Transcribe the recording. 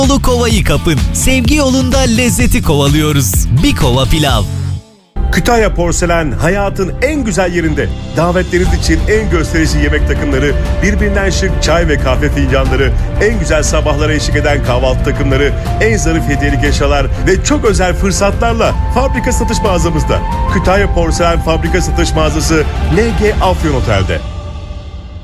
Dolu kovayı kapın. Sevgi yolunda lezzeti kovalıyoruz. Bir kova pilav. Kütahya Porselen hayatın en güzel yerinde. Davetleriniz için en gösterişli yemek takımları, birbirinden şık çay ve kahve fincanları, en güzel sabahlara eşlik eden kahvaltı takımları, en zarif hediyelik eşyalar ve çok özel fırsatlarla fabrika satış mağazamızda. Kütahya Porselen Fabrika Satış Mağazası NG Afyon Otel'de.